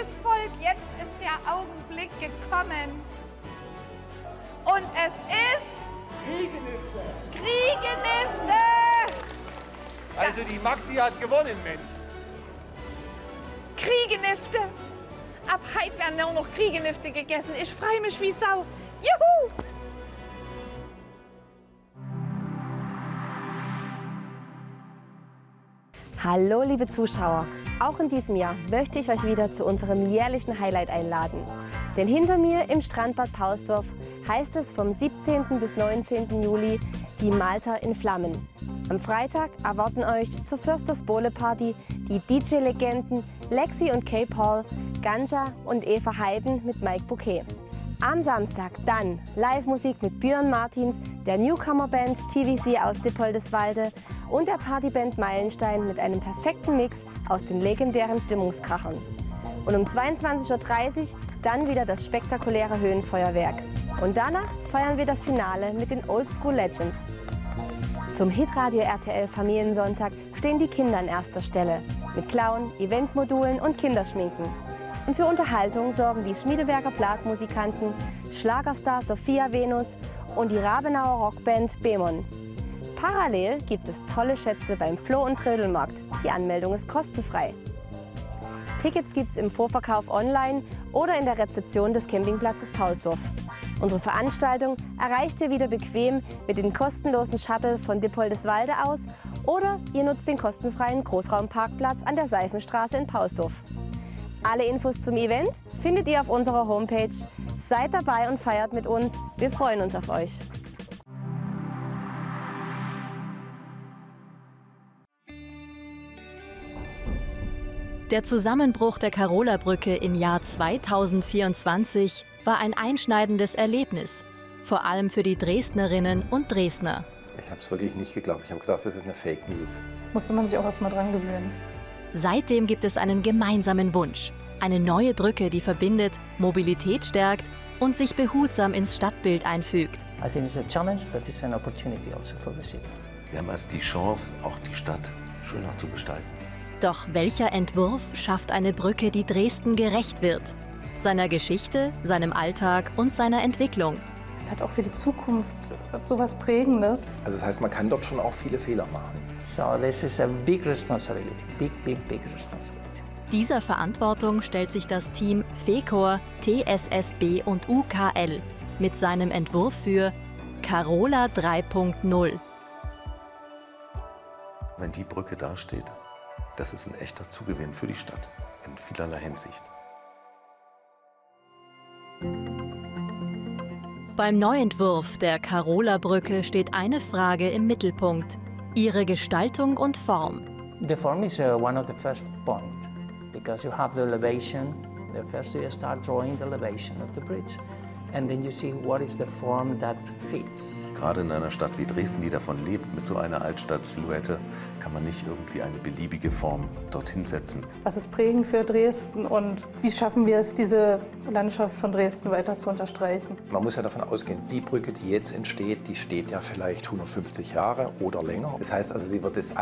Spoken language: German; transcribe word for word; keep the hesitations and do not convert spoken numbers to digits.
liebes Volk, jetzt ist der Augenblick gekommen. Und es ist Kriegenifte. Kriegenifte. Also die Maxi hat gewonnen, Mensch. Kriegenifte. Ab heute werden nur noch Kriegenifte gegessen. Ich freue mich wie Sau. Juhu! Hallo liebe Zuschauer, auch in diesem Jahr möchte ich euch wieder zu unserem jährlichen Highlight einladen. Denn hinter mir im Strandbad Pausdorf heißt es vom siebzehnten bis neunzehnten Juli die Malta in Flammen. Am Freitag erwarten euch zur Försters Bowle Party die D J-Legenden Lexi und Kay Paul, Ganja und Eva Heiden mit Mike Bouquet. Am Samstag dann Live-Musik mit Björn Martins, der Newcomer-Band T V C aus Dippoldeswalde und der Partyband Meilenstein mit einem perfekten Mix aus den legendären Stimmungskrachern. Und um zweiundzwanzig Uhr dreißig dann wieder das spektakuläre Höhenfeuerwerk. Und danach feiern wir das Finale mit den Oldschool Legends. Zum Hitradio R T L Familiensonntag stehen die Kinder an erster Stelle mit Clown, Eventmodulen und Kinderschminken. Und für Unterhaltung sorgen die Schmiedeberger Blasmusikanten, Schlagerstar Sophia Venus und die Rabenauer Rockband Bemon. Parallel gibt es tolle Schätze beim Floh- und Trödelmarkt. Die Anmeldung ist kostenfrei. Tickets gibt es im Vorverkauf online oder in der Rezeption des Campingplatzes Pausdorf. Unsere Veranstaltung erreicht ihr wieder bequem mit dem kostenlosen Shuttle von Dippoldeswalde aus oder ihr nutzt den kostenfreien Großraumparkplatz an der Seifenstraße in Pausdorf. Alle Infos zum Event findet ihr auf unserer Homepage. Seid dabei und feiert mit uns. Wir freuen uns auf euch. Der Zusammenbruch der Karola-Brücke im Jahr zweitausendvierundzwanzig war ein einschneidendes Erlebnis, vor allem für die Dresdnerinnen und Dresdner. Ich habe es wirklich nicht geglaubt. Ich habe gedacht, das ist eine Fake News. Musste man sich auch erst mal dran gewöhnen. Seitdem gibt es einen gemeinsamen Wunsch. Eine neue Brücke, die verbindet, Mobilität stärkt und sich behutsam ins Stadtbild einfügt. I think it's a challenge, but it's an opportunity also for the city. Wir haben also die Chance, auch die Stadt schöner zu gestalten. Doch welcher Entwurf schafft eine Brücke, die Dresden gerecht wird? Seiner Geschichte, seinem Alltag und seiner Entwicklung. Es hat auch für die Zukunft so was Prägendes. Also das heißt, man kann dort schon auch viele Fehler machen. So this is a big responsibility, big, big, big responsibility. Dieser Verantwortung stellt sich das Team FECOR, T S S B und U K L mit seinem Entwurf für Karola drei Punkt null. Wenn die Brücke dasteht, das ist ein echter Zugewinn für die Stadt in vielerlei Hinsicht. Beim Neuentwurf der Karola-Brücke steht eine Frage im Mittelpunkt: ihre Gestaltung und Form. The form is uh, one of the first point because you have the elevation. The first you start drawing the elevation of the bridge, and then you see what is the form that fits. Gerade in einer Stadt wie Dresden, die davon lebt, mit so einer Altstadt-Silhouette, kann man nicht irgendwie eine beliebige Form dorthin setzen. Was ist prägend für Dresden und wie schaffen wir es, diese Landschaft von Dresden weiter zu unterstreichen? Man muss ja davon ausgehen, die Brücke, die jetzt entsteht, die steht ja vielleicht hundertfünfzig Jahre oder länger. Das heißt also, sie wird es